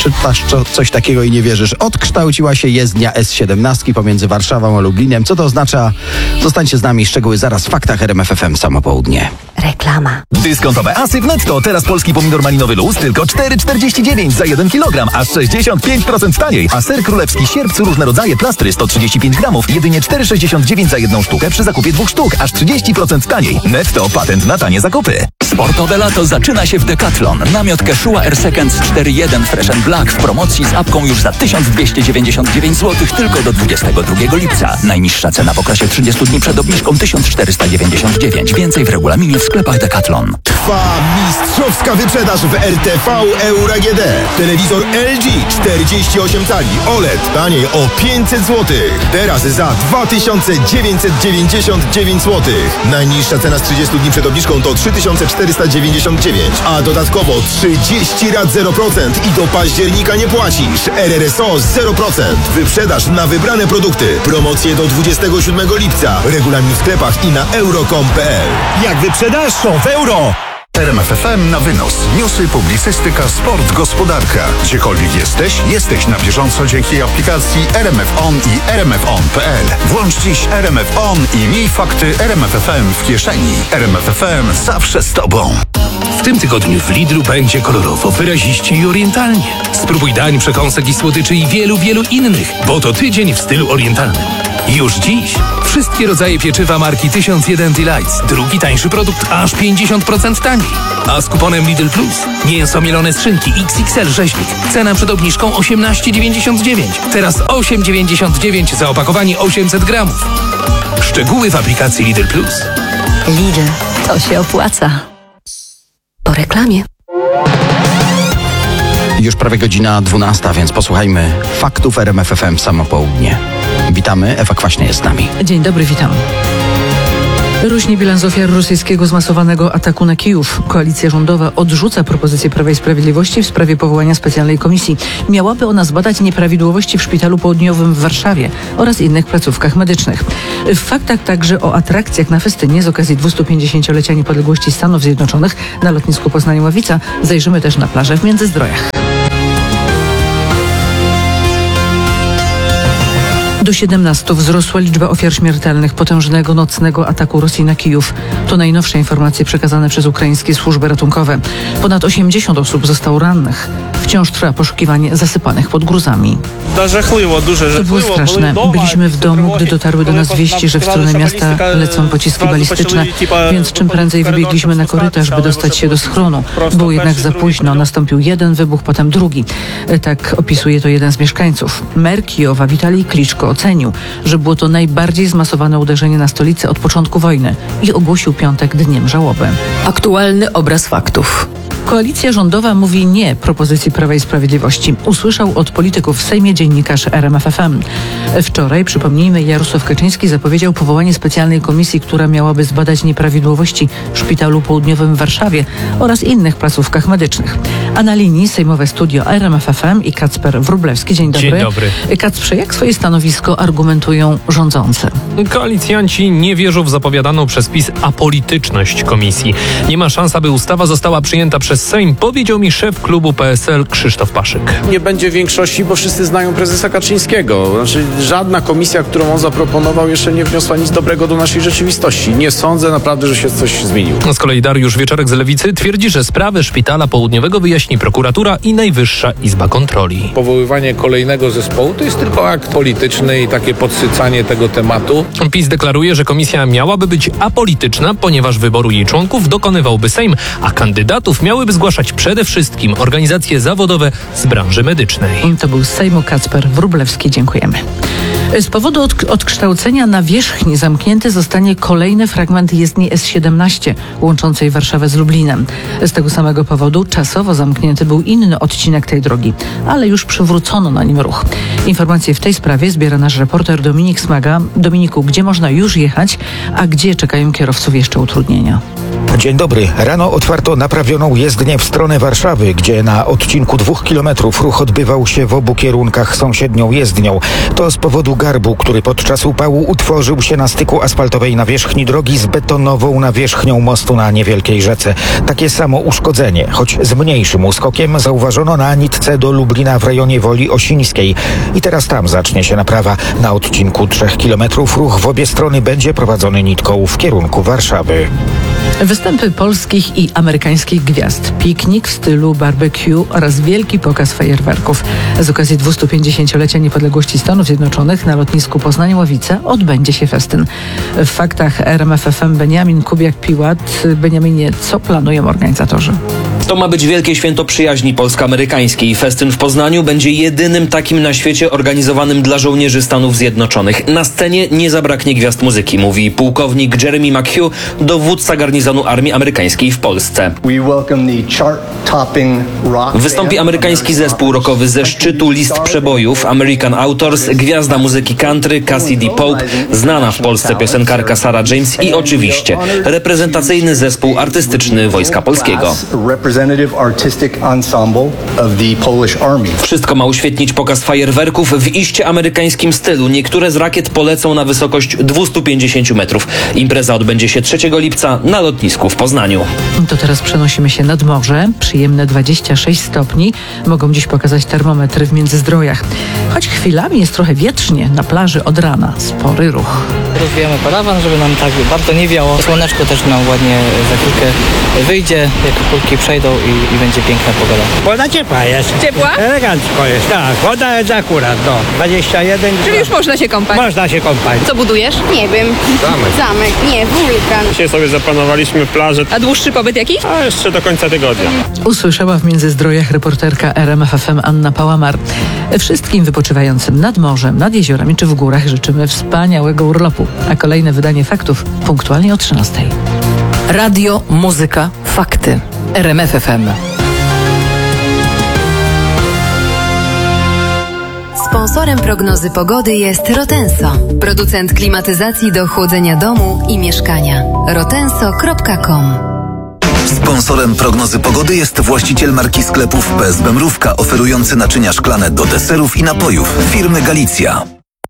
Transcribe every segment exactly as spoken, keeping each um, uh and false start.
czytasz co, coś takiego i nie wierzysz. Odkształciła się jezdnia S siedemnaście pomiędzy Warszawą a Lublinem. Co to oznacza? Zostańcie z nami, szczegóły zaraz w faktach R M F F M samo południe. Reklama. Dyskontowe asy w Netto. Teraz polski pomidor malinowy luz tylko cztery czterdzieści dziewięć za jeden kilogram, aż sześćdziesiąt pięć procent taniej. A ser królewski sierpcu różne rodzaje plastry sto trzydzieści pięć gramów, jedynie cztery sześćdziesiąt dziewięć za jedną sztukę przy zakupie dwóch sztuk, aż trzydzieści procent taniej. Netto, patent na tanie zakupy. Sportowe lato zaczyna się w Decathlon. Namiot Quechua Air Seconds cztery jeden Fresh and Black w promocji z apką już za tysiąc dwieście dziewięćdziesiąt dziewięć złotych tylko do dwudziestego drugiego lipca. Najniższa cena w okresie trzydziestu dni przed obniżką tysiąc czterysta dziewięćdziesiąt dziewięć. Więcej w regulaminie w sklepach Decathlon. Trwa mistrzowska wyprzedaż w R T V Euro A G D. Telewizor L G czterdzieści osiem cali O L E D taniej o pięćset złotych. Teraz za dwa tysiące dziewięćset dziewięćdziesiąt dziewięć złotych. Najniższa cena z trzydziestu dni przed obniżką to trzy tysiące czterysta dziewięćdziesiąt dziewięć, a dodatkowo trzydzieści rat zero procent i do października nie płacisz. R R S O zero procent. Wyprzedaż na wybrane produkty. Promocje do dwudziestego siódmego lipca. Regulamin w sklepach i na euro kropka com kropka p l. Jak wyprzedaż, to w euro! R M F F M na wynos. Newsy, publicystyka, sport, gospodarka. Gdziekolwiek jesteś, jesteś na bieżąco dzięki aplikacji R M F On i R M F On kropka p l. Włącz dziś R M F On i miej fakty R M F F M w kieszeni. R M F F M zawsze z tobą. W tym tygodniu w Lidlu będzie kolorowo, wyraziście i orientalnie. Spróbuj dań, przekąsek i słodyczy i wielu, wielu innych, bo to tydzień w stylu orientalnym. Już dziś wszystkie rodzaje pieczywa marki tysiąc jeden Delights. Drugi tańszy produkt aż pięćdziesiąt procent taniej. A z kuponem Lidl Plus mięso mielone z szynki X X L rzeźnik. Cena przed obniżką osiemnaście dziewięćdziesiąt dziewięć. Teraz osiem dziewięćdziesiąt dziewięć za opakowanie osiemset gramów. Szczegóły w aplikacji Lidl Plus. Lidl, to się opłaca. Po reklamie. Już prawie godzina dwunasta, więc posłuchajmy faktów R M F F M samo południe. Witamy, Ewa Kwaśna jest z nami. Dzień dobry, witam. Rośnie bilans ofiar rosyjskiego zmasowanego ataku na Kijów. Koalicja rządowa odrzuca propozycję Prawa i Sprawiedliwości w sprawie powołania specjalnej komisji. Miałaby ona zbadać nieprawidłowości w Szpitalu Południowym w Warszawie oraz innych placówkach medycznych. W faktach także o atrakcjach na festynie z okazji dwustupięćdziesięciolecia niepodległości Stanów Zjednoczonych na lotnisku Poznań-Ławica. Zajrzymy też na plażę w Międzyzdrojach. Do siedemnastu wzrosła liczba ofiar śmiertelnych potężnego nocnego ataku Rosji na Kijów. To najnowsze informacje przekazane przez ukraińskie służby ratunkowe. Ponad osiemdziesiąt osób zostało rannych. Wciąż trwa poszukiwanie zasypanych pod gruzami. To było straszne. Byliśmy w domu, gdy dotarły do nas wieści, że w stronę miasta lecą pociski balistyczne, więc czym prędzej wybiegliśmy na korytarz, by dostać się do schronu. Było jednak za późno. Nastąpił jeden wybuch, potem drugi. Tak opisuje to jeden z mieszkańców. Mer Kijowa, Witalij Kliczko, ocenił, że było to najbardziej zmasowane uderzenie na stolicę od początku wojny i ogłosił piątek dniem żałoby. Aktualny obraz faktów. Koalicja rządowa mówi nie propozycji Prawa i Sprawiedliwości. Usłyszał od polityków w Sejmie dziennikarz R M F F M. Wczoraj, przypomnijmy, Jarosław Kaczyński zapowiedział powołanie specjalnej komisji, która miałaby zbadać nieprawidłowości w Szpitalu Południowym w Warszawie oraz innych placówkach medycznych. A na linii sejmowe studio R M F F M i Kacper Wróblewski. Dzień dobry. Dzień dobry. Kacprze, jak swoje stanowisko argumentują rządzący? Koalicjanci nie wierzą w zapowiadaną przez PiS apolityczność komisji. Nie ma szans, aby ustawa została przyjęta przez Sejm, powiedział mi szef klubu P S L Krzysztof Paszyk. Nie będzie większości, bo wszyscy znają prezesa Kaczyńskiego. Znaczy, żadna komisja, którą on zaproponował, jeszcze nie wniosła nic dobrego do naszej rzeczywistości. Nie sądzę naprawdę, że się coś zmieniło. Z kolei Dariusz Wieczorek z Lewicy twierdzi, że sprawę Szpitala Południowego wyjaśni prokuratura i Najwyższa Izba Kontroli. Powoływanie kolejnego zespołu to jest tylko akt polityczny i takie podsycanie tego tematu. PiS deklaruje, że komisja miałaby być apolityczna, ponieważ wyboru jej członków dokonywałby Sejm, a kandydatów miałyby zgłaszać przede wszystkim organizacje zawodowe z branży medycznej. To był z Sejmu Kacper Wróblewski. Dziękujemy. Z powodu od, odkształcenia nawierzchni zamknięty zostanie kolejny fragment jezdni S siedemnaście łączącej Warszawę z Lublinem. Z tego samego powodu czasowo zamknięty był inny odcinek tej drogi, ale już przywrócono na nim ruch. Informacje w tej sprawie zbiera nasz reporter Dominik Smaga. Dominiku, gdzie można już jechać, a gdzie czekają kierowców jeszcze utrudnienia? Dzień dobry. Rano otwarto naprawioną jezdnię w stronę Warszawy, gdzie na odcinku dwóch kilometrów ruch odbywał się w obu kierunkach sąsiednią jezdnią. To z powodu garbu, który podczas upału utworzył się na styku asfaltowej nawierzchni drogi z betonową nawierzchnią mostu na niewielkiej rzece. Takie samo uszkodzenie, choć z mniejszym uskokiem, zauważono na nitce do Lublina w rejonie Woli Osińskiej. I teraz tam zacznie się naprawa. Na odcinku trzech kilometrów ruch w obie strony będzie prowadzony nitką w kierunku Warszawy. Występy polskich i amerykańskich gwiazd, piknik w stylu barbecue oraz wielki pokaz fajerwerków. Z okazji dwustupięćdziesięciolecia niepodległości Stanów Zjednoczonych na lotnisku Poznań-Łowice odbędzie się festyn. W faktach R M F F M Beniamin Kubiak-Piłat. Beniaminie, co planują organizatorzy? To ma być wielkie święto przyjaźni polsko-amerykańskiej. Festyn w Poznaniu będzie jedynym takim na świecie organizowanym dla żołnierzy Stanów Zjednoczonych. Na scenie nie zabraknie gwiazd muzyki, mówi pułkownik Jeremy McHugh, dowódca garnizonu armii amerykańskiej w Polsce. Wystąpi amerykański zespół rockowy ze szczytu list przebojów American Authors, gwiazda muzyki country Cassidy Pope, znana w Polsce piosenkarka Sarah James i oczywiście reprezentacyjny zespół artystyczny Wojska Polskiego. Wszystko ma uświetnić pokaz fajerwerków w iście amerykańskim stylu. Niektóre z rakiet polecą na wysokość dwieście pięćdziesiąt metrów. Impreza odbędzie się trzeciego lipca na lotnisku w Poznaniu. To teraz przenosimy się nad morze. Przyjemne dwadzieścia sześć stopni. Mogą dziś pokazać termometry w Międzyzdrojach. Choć chwilami jest trochę wietrznie, na plaży od rana spory ruch. Rozwijamy parawan, żeby nam tak bardzo nie wiało. Słoneczko też nam ładnie za chwilkę wyjdzie, jak kulki przejdą i, i będzie piękna pogoda. Woda ciepła jest. Ciepła? Elegancko jest, tak. Woda jest akurat, no. dwadzieścia jeden. Czyli już można się kąpać? Można się kąpać. Co budujesz? Nie wiem. Zamek. Zamek, nie, wulkan. Dzisiaj sobie zaplanowaliśmy plażę. A dłuższy pobyt jakiś? A jeszcze do końca tygodnia. Usłyszała w Międzyzdrojach reporterka R M F F M Anna Pałamar. Wszystkim wypoczywającym nad morzem, nad jeziorami czy w górach życzymy wspaniałego urlopu. A kolejne wydanie faktów punktualnie o trzynastej. Radio, muzyka, fakty. R M F F M. Sponsorem prognozy pogody jest Rotenso, producent klimatyzacji do chłodzenia domu i mieszkania. rotenso kropka com. Sponsorem prognozy pogody jest właściciel marki sklepów P S B Mrówka, oferujący naczynia szklane do deserów i napojów, firmy Galicja.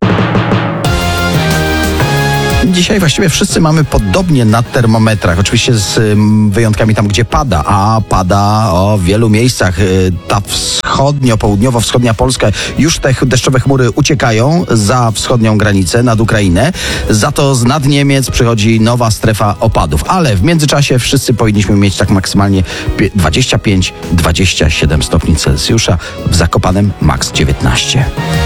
Dzisiaj właściwie wszyscy mamy podobnie na termometrach, oczywiście z ym, wyjątkami tam, gdzie pada, a pada o wielu miejscach. Y, ta wschodnio-południowo-wschodnia Polska, już te deszczowe chmury uciekają za wschodnią granicę, nad Ukrainę, za to z nad Niemiec przychodzi nowa strefa opadów, ale w międzyczasie wszyscy powinniśmy mieć tak maksymalnie dwadzieścia pięć dwadzieścia siedem stopni Celsjusza, w Zakopanem maks dziewiętnaście.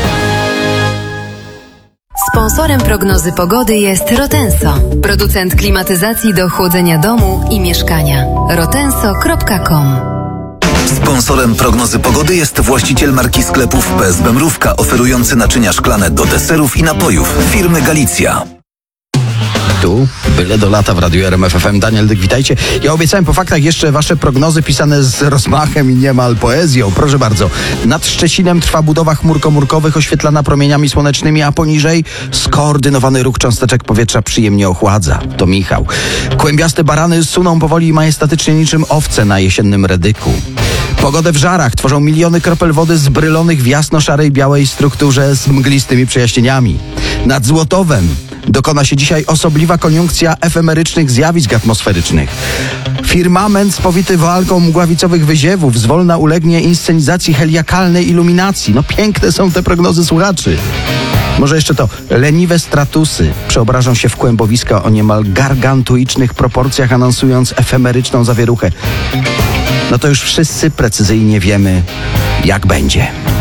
Sponsorem prognozy pogody jest Rotenso, producent klimatyzacji do chłodzenia domu i mieszkania. rotenso kropka com. Sponsorem prognozy pogody jest właściciel marki sklepów P S B Mrówka, oferujący naczynia szklane do deserów i napojów, firmy Galicja. Tu, byle do lata w Radiu R M F F M. Daniel Dyk, witajcie. Ja obiecałem po faktach jeszcze wasze prognozy pisane z rozmachem i niemal poezją. Proszę bardzo. Nad Szczecinem trwa budowa chmur komórkowych oświetlana promieniami słonecznymi, a poniżej skoordynowany ruch cząsteczek powietrza przyjemnie ochładza. To Michał. Kłębiaste barany suną powoli i majestatycznie niczym owce na jesiennym redyku. Pogodę w żarach tworzą miliony kropel wody zbrylonych w jasno-szarej, białej strukturze z mglistymi przejaśnieniami. Nad Złotowem dokona się dzisiaj osobliwa koniunkcja efemerycznych zjawisk atmosferycznych. Firmament spowity walką mgławicowych wyziewów zwolna ulegnie inscenizacji heliakalnej iluminacji. No piękne są te prognozy słuchaczy. Może jeszcze to, leniwe stratusy przeobrażą się w kłębowiska o niemal gargantuicznych proporcjach, anonsując efemeryczną zawieruchę. No to już wszyscy precyzyjnie wiemy, jak będzie.